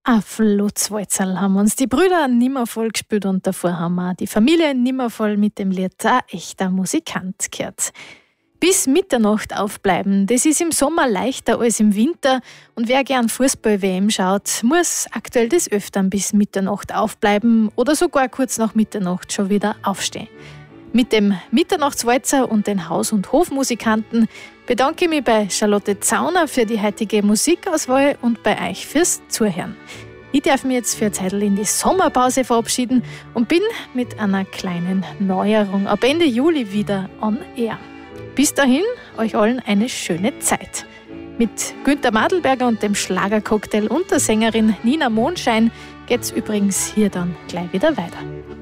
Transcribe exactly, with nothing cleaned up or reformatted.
Ein Flutzwalzerl haben uns die Brüder Nimmervoll gespielt und davor haben wir die Familie Nimmervoll mit dem Lied ein echter Musikant gehört. Bis Mitternacht aufbleiben, das ist im Sommer leichter als im Winter und wer gern Fußball-W M schaut, muss aktuell des Öfteren bis Mitternacht aufbleiben oder sogar kurz nach Mitternacht schon wieder aufstehen. Mit dem Mitternachtswalzer und den Haus- und Hofmusikanten bedanke ich mich bei Charlotte Zauner für die heutige Musikauswahl und bei euch fürs Zuhören. Ich darf mich jetzt für eine Zeit in die Sommerpause verabschieden und bin mit einer kleinen Neuerung ab Ende Juli wieder on air. Bis dahin, euch allen eine schöne Zeit. Mit Günther Madelberger und dem Schlagercocktail und der Sängerin Nina Mondschein geht's übrigens hier dann gleich wieder weiter.